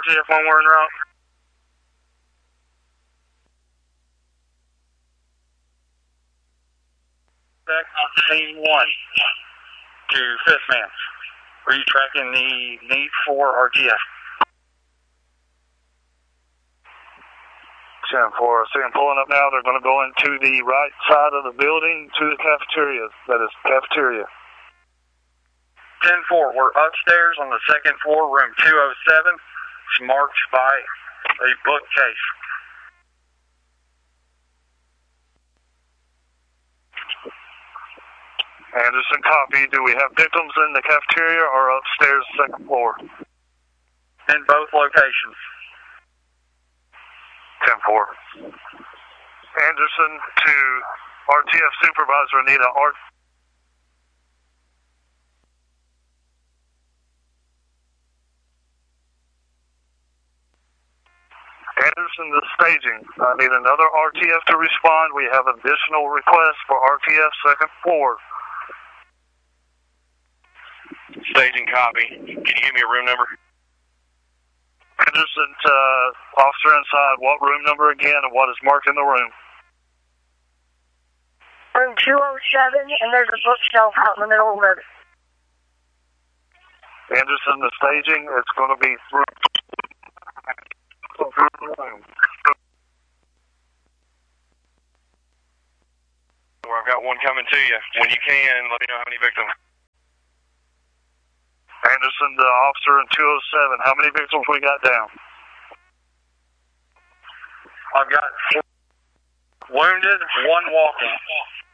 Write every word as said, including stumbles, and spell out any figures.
G F one, we're en route. Back on scene one to fifth man. Are you tracking the need for R T F? ten four, see them pulling up now. They're going to go into the right side of the building to the cafeteria. That is cafeteria. ten four, we're upstairs on the second floor, room two oh seven. It's marked by a bookcase. Anderson, copy. Do we have victims in the cafeteria or upstairs, second floor? In both locations. ten four. Anderson to R T F Supervisor Anita. R Anderson to staging. I need another R T F to respond. We have additional requests for R T F second floor. Staging, copy. Can you give me a room number? Anderson, uh, officer inside, what room number again and what is marked in the room? Room two oh seven, and there's a bookshelf out in the middle of it. Anderson, the staging, it's going to be through, through the room. Well, I've got one coming to you. When you can, let me know how many victims. Anderson, the officer in two oh seven, how many victims we got down? I've got wounded, one walking.